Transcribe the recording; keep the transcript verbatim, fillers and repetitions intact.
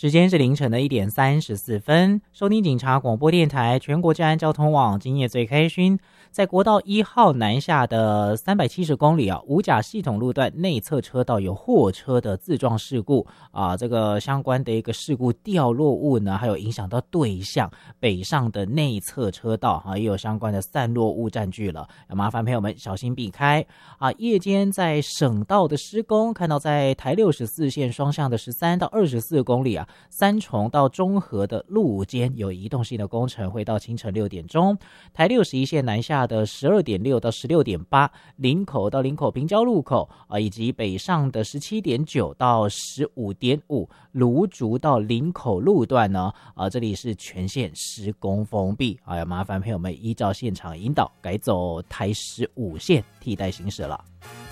时间是凌晨的一点三十四分，收听警察广播电台全国治安交通网，今夜最开心。在国道一号南下的三百七十公里啊，五甲系统路段内侧车道有货车的自撞事故啊，这个相关的一个事故掉落物呢，还有影响到对向北上的内侧车道啊，也有相关的散落物占据了，要麻烦朋友们小心避开啊。夜间在省道的施工，看到在台六十四线双向的十三到二十四公里啊，三重到中和的路间有移动性的工程，会到清晨六点钟。台六十一线南下的十二点六到十六点八，林口到林口平交路口啊，以及北上的十七点九到十五点五，芦竹到林口路段呢，啊，这里是全线施工封闭啊，要麻烦朋友们依照现场引导改走台十五线替代行驶了。